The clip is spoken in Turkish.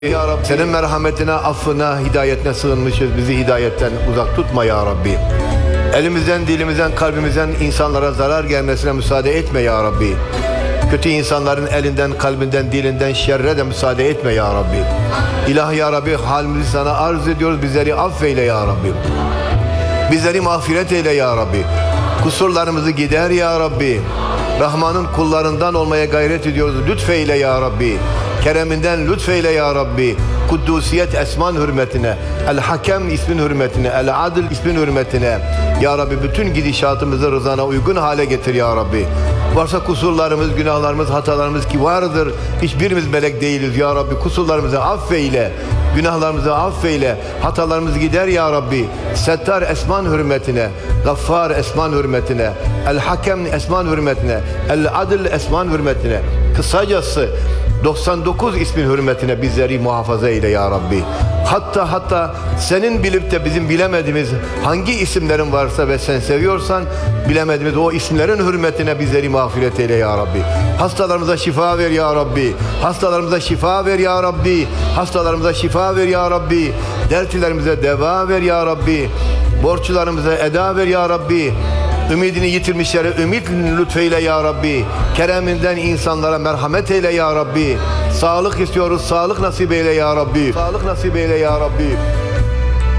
Ya Rabbi, senin merhametine, affına, hidayetine sığınmışız. Bizi hidayetten uzak tutma ya Rabbi. Elimizden, dilimizden, kalbimizden insanlara zarar gelmesine müsaade etme ya Rabbi. Kötü insanların elinden, kalbinden, dilinden şerre de müsaade etme ya Rabbi. İlahi ya Rabbi, halimizi sana arz ediyoruz. Bizleri affeyle ya Rabbi. Bizleri mağfiret eyle ya Rabbi. Kusurlarımızı gider ya Rabbi. Rahman'ın kullarından olmaya gayret ediyoruz. Lütfeyle ya Rabbi. Kereminden lütfeyle ya Rabbi. Kuddusiyet esman hürmetine, El Hakem ismin hürmetine, El Adil ismin hürmetine ya Rabbi bütün gidişatımızı rızana uygun hale getir ya Rabbi. Varsa kusurlarımız, günahlarımız, hatalarımız ki vardır. Hiçbirimiz melek değiliz ya Rabbi. Kusurlarımızı affeyle, günahlarımızı affeyle, hatalarımızı gider ya Rabbi. Settar esman hürmetine, Gaffar esman hürmetine, El Hakem esman hürmetine, El Adil esman hürmetine. Kısacası 99 ismin hürmetine bizleri muhafaza eyle ya Rabbi. Hatta senin bilip de bizim bilemediğimiz hangi isimlerin varsa ve sen seviyorsan bilemediğimiz o isimlerin hürmetine bizleri mağfiret eyle ya Rabbi. Hastalarımıza şifa ver ya Rabbi. Hastalarımıza şifa ver ya Rabbi. Hastalarımıza şifa ver ya Rabbi. Dertlerimize deva ver ya Rabbi. Borçlarımıza eda ver ya Rabbi. Ümidini yitirmişlere ümit lütfeyle ya Rabbi. Kereminden insanlara merhamet eyle ya Rabbi. Sağlık istiyoruz, sağlık nasip eyle ya Rabbi. Sağlık nasip eyle ya Rabbi.